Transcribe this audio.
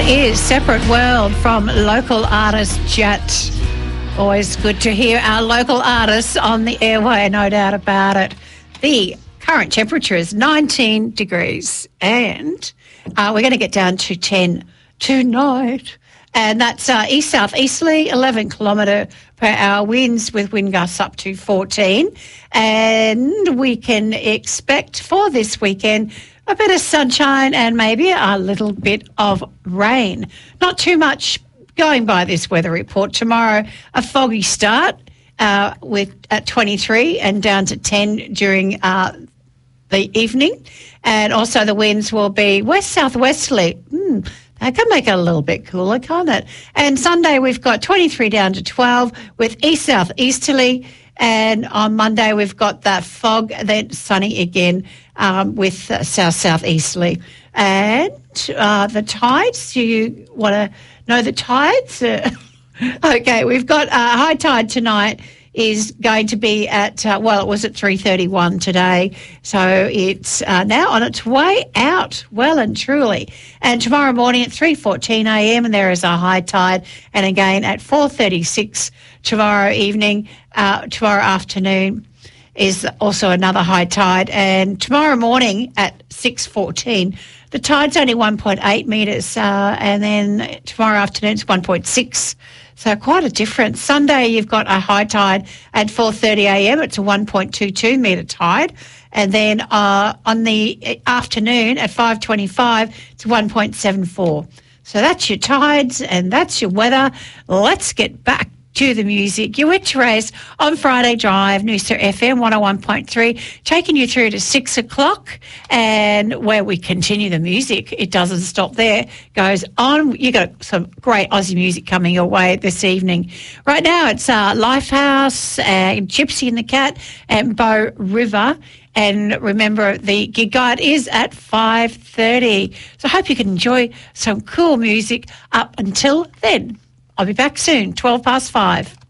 is Separate World from local artist Jet. Always good to hear our local artists on the airway, no doubt about it. The current temperature is 19 degrees and we're going to get down to 10 tonight. And that's east-south easterly, 11 kilometre per hour winds with wind gusts up to 14. And we can expect for this weekend a bit of sunshine and maybe a little bit of rain. Not too much going by this weather report. Tomorrow, a foggy start at 23 and down to 10 during the evening. And also the winds will be west-southwesterly. That can make it a little bit cooler, can't it? And Sunday we've got 23 down to 12 with east-south easterly. And on Monday we've got that fog, then sunny again with south-southeasterly. And the tides, do you want to know the tides? Okay, we've got high tide tonight is going to be at, it was at 3:31 today. So it's now on its way out, well and truly. And tomorrow morning at 3:14 a.m. and there is a high tide. And again at 4:36 tomorrow evening, tomorrow afternoon is also another high tide. And tomorrow morning at 6:14, the tide's only 1.8 metres. And then tomorrow afternoon it's 1.6. So quite a difference. Sunday, you've got a high tide at 4:30 a.m. It's a 1.22 metre tide. And then on the afternoon at 5:25, it's 1.74. So that's your tides and that's your weather. Let's get back to the music. You're with Therese on Friday Drive, Noosa FM 101.3, taking you through to 6 o'clock, and where we continue the music. It doesn't stop there, goes on. You got some great Aussie music coming your way this evening. Right now it's Lifehouse, Gypsy and the Cat, and Bow River. And remember, the gig guide is at 5:30. So I hope you can enjoy some cool music up until then. I'll be back soon, 5:12.